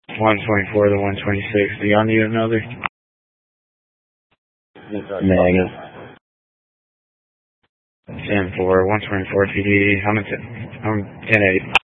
124 to 126. Do y'all need another? Negative. 10-4, 124 TD. I'm 10-8.